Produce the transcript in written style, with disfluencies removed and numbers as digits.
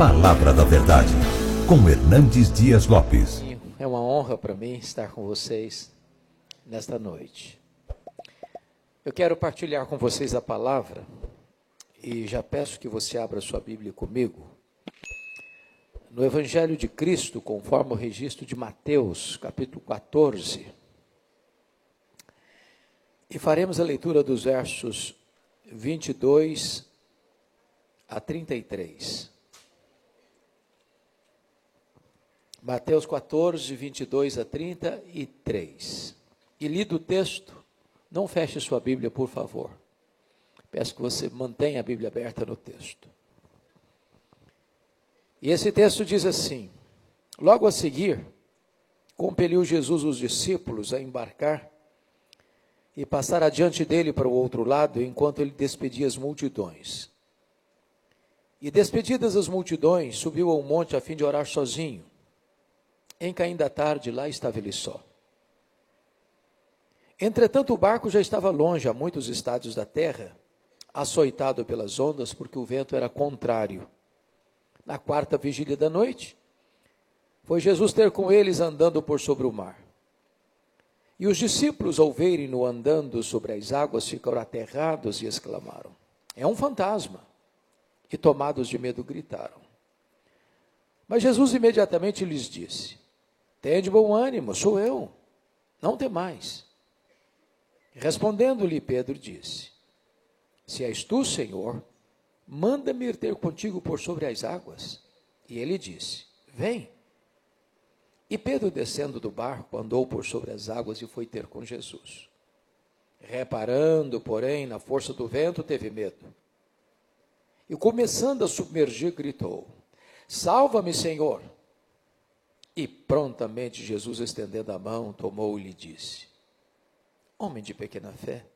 Palavra da Verdade, com Hernandes Dias Lopes. É uma honra para mim estar com vocês nesta noite. Eu quero partilhar com vocês a palavra e já peço que você abra sua Bíblia comigo no Evangelho de Cristo, conforme o registro de Mateus, capítulo 14. E faremos a leitura dos versos 22 a 33. Mateus 14, 22 a 33. E lido o texto, não feche sua Bíblia, por favor. Peço que você mantenha a Bíblia aberta no texto. E esse texto diz assim: logo a seguir, compeliu Jesus os discípulos a embarcar e passar adiante dele para o outro lado, enquanto ele despedia as multidões. E despedidas as multidões, subiu ao monte a fim de orar sozinho. Em caindo a tarde, lá estava ele só. Entretanto, o barco já estava longe, a muitos estádios da terra, açoitado pelas ondas, porque o vento era contrário. Na quarta vigília da noite, foi Jesus ter com eles andando por sobre o mar. E os discípulos, ao verem-no andando sobre as águas, ficaram aterrados e exclamaram: é um fantasma! E tomados de medo, gritaram. Mas Jesus imediatamente lhes disse: tende bom ânimo, sou eu, não temais. Respondendo-lhe Pedro, disse: se és tu, Senhor, manda-me ir ter contigo por sobre as águas. E ele disse: vem. E Pedro, descendo do barco, andou por sobre as águas e foi ter com Jesus. Reparando, porém, na força do vento, teve medo. E começando a submergir, gritou: salva-me, Senhor! E prontamente Jesus, estendendo a mão, tomou-o e lhe disse: homem de pequena fé,